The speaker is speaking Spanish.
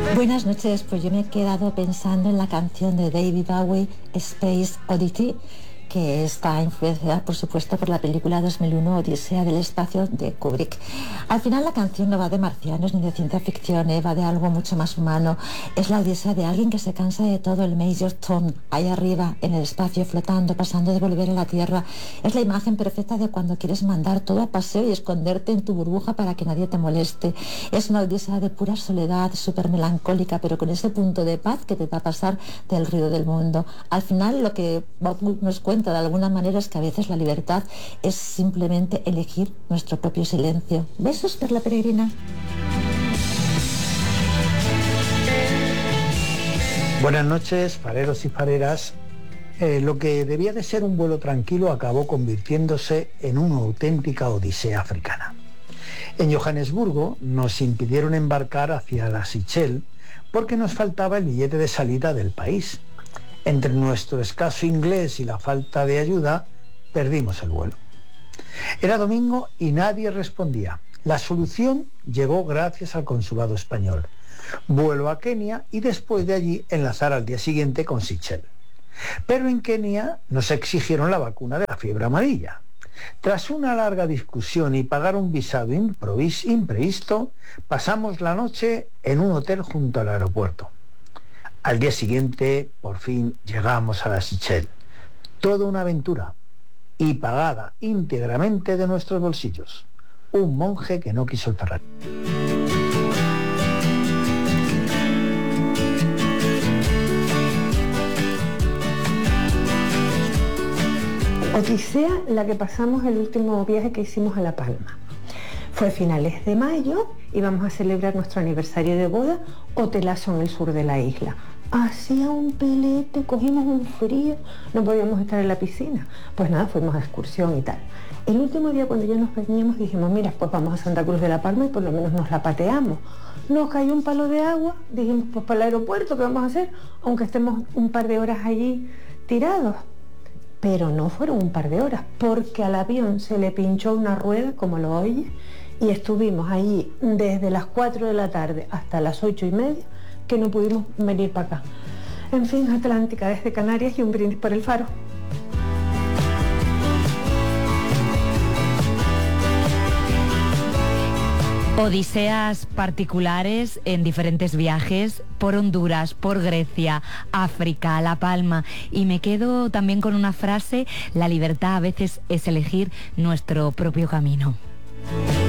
Buenas noches, pues yo me he quedado pensando en la canción de David Bowie, Space Oddity, que está influenciada, por supuesto, por la película 2001, Odisea del espacio, de Kubrick. Al final la canción no va de marcianos ni de ciencia ficción, va de algo mucho más humano. Es la odisea de alguien que se cansa de todo, el Major Tom, ahí arriba, en el espacio, flotando, pasando de volver a la Tierra. Es la imagen perfecta de cuando quieres mandar todo a paseo y esconderte en tu burbuja para que nadie te moleste. Es una odisea de pura soledad, súper melancólica, pero con ese punto de paz que te va a pasar del ruido del mundo. Al final lo que nos cuenta de alguna manera es que a veces la libertad es simplemente elegir nuestro propio silencio. Besos, Perla Peregrina. Buenas noches, fareros y fareras. Lo que debía de ser un vuelo tranquilo acabó convirtiéndose en una auténtica odisea africana. En Johannesburgo nos impidieron embarcar hacia las Seychelles porque nos faltaba el billete de salida del país. Entre nuestro escaso inglés y la falta de ayuda, perdimos el vuelo. Era domingo y nadie respondía. La solución llegó gracias al consulado español. Vuelo a Kenia y después de allí enlazar al día siguiente con Seychelles. Pero en Kenia nos exigieron la vacuna de la fiebre amarilla. Tras una larga discusión y pagar un visado imprevisto, pasamos la noche en un hotel junto al aeropuerto. Al día siguiente, por fin, llegamos a las Seychelles. Toda una aventura y pagada íntegramente de nuestros bolsillos. Un monje que no quiso el Ferrari. Odisea, la que pasamos el último viaje que hicimos a La Palma. Fue finales de mayo, íbamos a celebrar nuestro aniversario de boda, hotelazo en el sur de la isla. Hacía un pelete, cogimos un frío, no podíamos estar en la piscina. Pues nada, fuimos a excursión y tal. El último día cuando ya nos veníamos dijimos, mira, pues vamos a Santa Cruz de la Palma y por lo menos nos la pateamos. Nos cayó un palo de agua, dijimos, pues para el aeropuerto, ¿qué vamos a hacer? Aunque estemos un par de horas allí tirados. Pero no fueron un par de horas, porque al avión se le pinchó una rueda, como lo oyes, y estuvimos allí desde las 4 de la tarde hasta las 8:30, que no pudimos venir para acá. En fin, Atlántica desde Canarias y un brindis por el Faro. Odiseas particulares en diferentes viajes, por Honduras, por Grecia, África, La Palma. Y me quedo también con una frase: la libertad a veces es elegir nuestro propio camino.